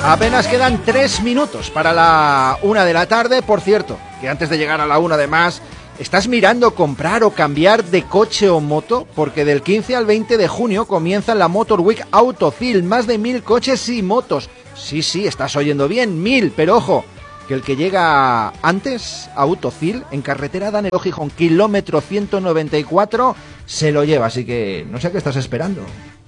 Apenas quedan 3 minutos para la 1 de la tarde. Por cierto, que antes de llegar a la 1 además, ¿estás mirando comprar o cambiar de coche o moto? Porque del 15 al 20 de junio comienza la Motor Week Autocil. Más de 1000 coches y motos. Sí, estás oyendo bien, 1000, pero ojo, que el que llega antes a Autocil, en carretera Danero Gijón, kilómetro 194, se lo lleva. Así que no sé qué estás esperando.